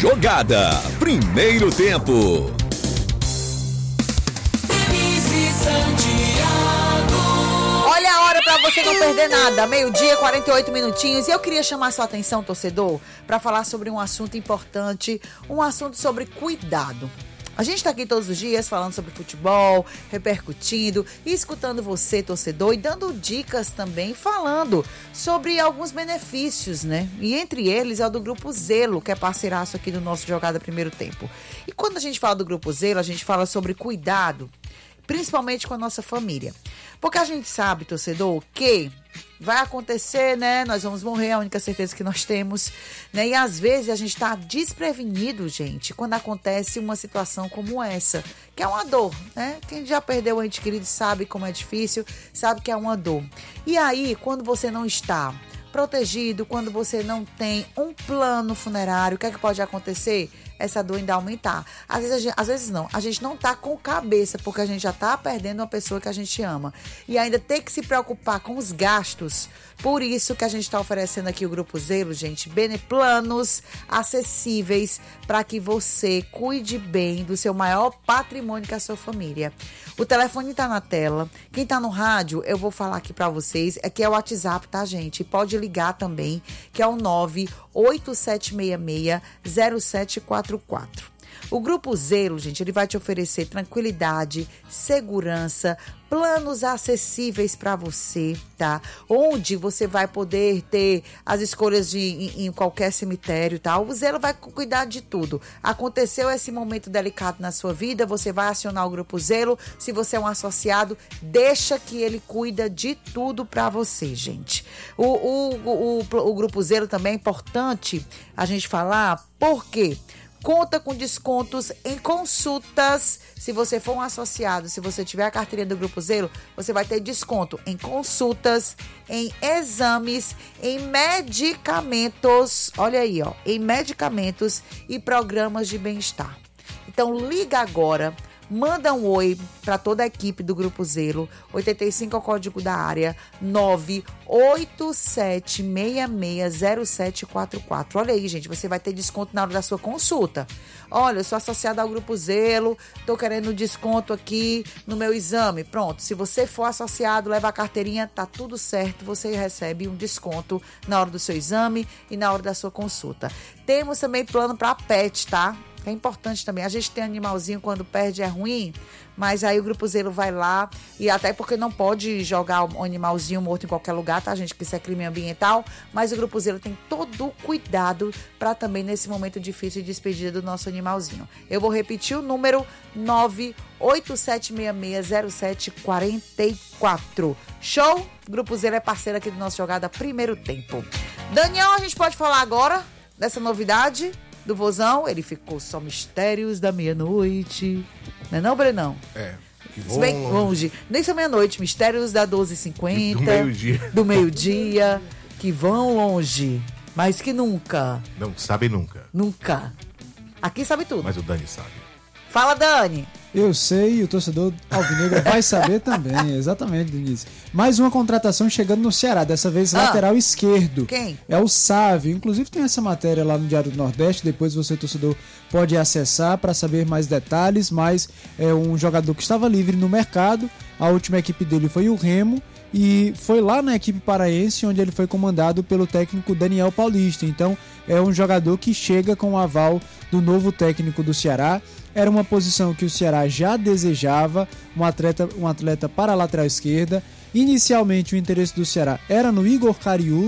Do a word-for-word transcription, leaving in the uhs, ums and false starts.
Jogada, primeiro tempo. Olha a hora pra você não perder nada. Meio-dia, quarenta e oito minutinhos. E eu queria chamar sua atenção, torcedor, para falar sobre um assunto importante, um assunto sobre cuidado. A gente tá aqui todos os dias falando sobre futebol, repercutindo e escutando você, torcedor, e dando dicas também, falando sobre alguns benefícios, né? E entre eles é o do Grupo Zelo, que é parceiraço aqui do nosso Jogada Primeiro Tempo. E quando a gente fala do Grupo Zelo, a gente fala sobre cuidado, principalmente com a nossa família. Porque a gente sabe, torcedor, que vai acontecer, né? Nós vamos morrer, é a única certeza que nós temos, né? E às vezes a gente tá desprevenido, gente, quando acontece uma situação como essa, que é uma dor, né? Quem já perdeu um ente querido sabe como é difícil, sabe que é uma dor. E aí, quando você não está protegido, quando você não tem um plano funerário, o que é que pode acontecer? Essa dor ainda aumentar. Às vezes, a gente, às vezes não, a gente não tá com cabeça, porque a gente já tá perdendo uma pessoa que a gente ama. E ainda tem que se preocupar com os gastos. Por isso que a gente está oferecendo aqui o Grupo Zelo, gente, planos acessíveis para que você cuide bem do seu maior patrimônio, que é a sua família. O telefone tá na tela. Quem tá no rádio, eu vou falar aqui para vocês, é que é o WhatsApp, tá, gente? Pode ligar também, que é o nove oito sete seis seis zero sete quatro quatro. O Grupo Zelo, gente, ele vai te oferecer tranquilidade, segurança, planos acessíveis para você, tá? Onde você vai poder ter as escolhas de em, em qualquer cemitério, tá? O Zelo vai cuidar de tudo. Aconteceu esse momento delicado na sua vida, você vai acionar o Grupo Zelo. Se você é um associado, deixa que ele cuida de tudo para você, gente. O, o, o, o, o Grupo Zelo também é importante a gente falar, por quê? Conta com descontos em consultas. Se você for um associado, se você tiver a carteirinha do Grupo Zelo, você vai ter desconto em consultas, em exames, em medicamentos. Olha aí, ó, em medicamentos e programas de bem-estar. Então liga agora. Manda um oi para toda a equipe do Grupo Zelo. oitenta e cinco é o código da área, nove oito sete seis seis zero sete quatro quatro. Olha aí, gente, você vai ter desconto na hora da sua consulta. Olha, eu sou associada ao Grupo Zelo, tô querendo desconto aqui no meu exame. Pronto, se você for associado, leva a carteirinha, tá tudo certo, você recebe um desconto na hora do seu exame e na hora da sua consulta. Temos também plano para pet, tá? É importante também. A gente tem animalzinho, quando perde é ruim, mas aí o Grupo Zelo vai lá, e até porque não pode jogar um animalzinho morto em qualquer lugar, tá, gente? Que isso é crime ambiental, mas o Grupo Zelo tem todo o cuidado para também, nesse momento difícil de despedida do nosso animalzinho. Eu vou repetir o número nove oito sete seis seis zero sete quatro quatro. Show? O Grupo Zelo é parceiro aqui do nosso Jogada Primeiro Tempo. Daniel, a gente pode falar agora dessa novidade do Vozão? Ele ficou só mistérios da meia-noite. Não é não, Brenão? É. Que Se bem longe. longe. Nem são meia-noite, mistérios da doze e cinquenta. Do meio-dia. Do meio-dia. Que vão longe, mas que nunca. Não sabe nunca. Nunca. Aqui sabe tudo. Mas o Dani sabe. Fala, Dani. Eu sei, e o torcedor alvinegro vai saber também, exatamente, Denise. Mais uma contratação chegando no Ceará, dessa vez Ah, lateral esquerdo. Quem? É o Sávio, inclusive tem essa matéria lá no Diário do Nordeste, depois você, torcedor, pode acessar para saber mais detalhes, mas é um jogador que estava livre no mercado, a última equipe dele foi o Remo, e foi lá na equipe paraense onde ele foi comandado pelo técnico Daniel Paulista. Então é um jogador que chega com o aval do novo técnico do Ceará. Era uma posição que o Ceará já desejava, um atleta, um atleta para a lateral esquerda. Inicialmente o interesse do Ceará era no Igor Cariú,